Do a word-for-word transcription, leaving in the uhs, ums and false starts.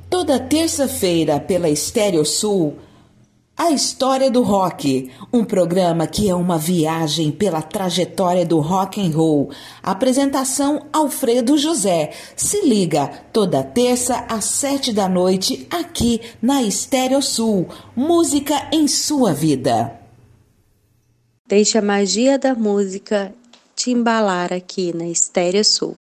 Toda terça-feira pela Estéreo Sul, A História do Rock, um programa que é uma viagem pela trajetória do rock and roll. Apresentação Alfredo José. Se liga, toda terça às sete da noite, aqui na Estéreo Sul. Música em sua vida. Deixe a magia da música te embalar aqui na Estéreo Sul.